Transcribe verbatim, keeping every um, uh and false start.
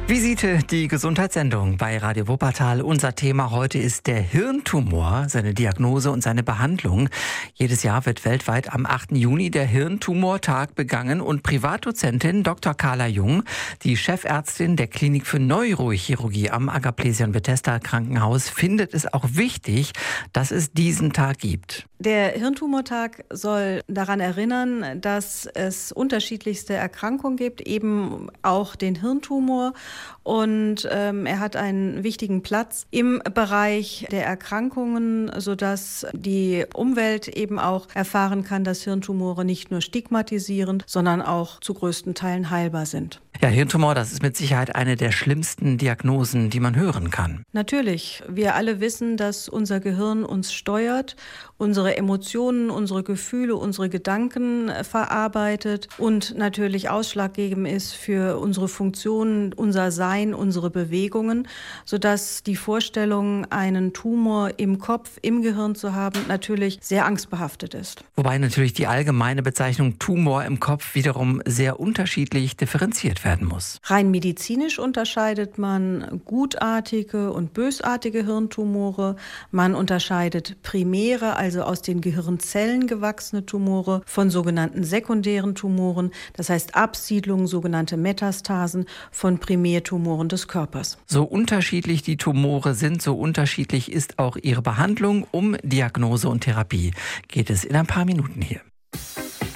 Visite, die Gesundheitssendung bei Radio Wuppertal. Unser Thema heute ist der Hirntumor, seine Diagnose und seine Behandlung. Jedes Jahr wird weltweit am achten Juni der Hirntumortag begangen und Privatdozentin Doktor Carla Jung, die Chefärztin der Klinik für Neurochirurgie am Agathlesion-Bethesda Krankenhaus, findet es auch wichtig, dass es diesen Tag gibt. Der Hirntumortag soll daran erinnern, dass es unterschiedlichste Erkrankungen gibt, eben auch den Hirntumor. Und ähm, er hat einen wichtigen Platz im Bereich der Erkrankungen, sodass die Umwelt eben auch erfahren kann, dass Hirntumore nicht nur stigmatisierend, sondern auch zu größten Teilen heilbar sind. Ja, Hirntumor, das ist mit Sicherheit eine der schlimmsten Diagnosen, die man hören kann. Natürlich. Wir alle wissen, dass unser Gehirn uns steuert, unsere Emotionen, unsere Gefühle, unsere Gedanken verarbeitet und natürlich ausschlaggebend ist für unsere Funktionen, unser Sein, unsere Bewegungen, sodass die Vorstellung, einen Tumor im Kopf, im Gehirn zu haben, natürlich sehr angstbehaftet ist. Wobei natürlich die allgemeine Bezeichnung Tumor im Kopf wiederum sehr unterschiedlich differenziert werden muss. Rein medizinisch unterscheidet man gutartige und bösartige Hirntumore. Man unterscheidet primäre, also aus den Gehirnzellen gewachsene Tumore von sogenannten sekundären Tumoren, das heißt Absiedlungen, sogenannte Metastasen von Primärtumoren des Körpers. So unterschiedlich die Tumore sind, so unterschiedlich ist auch ihre Behandlung. Um Diagnose und Therapie geht es in ein paar Minuten hier.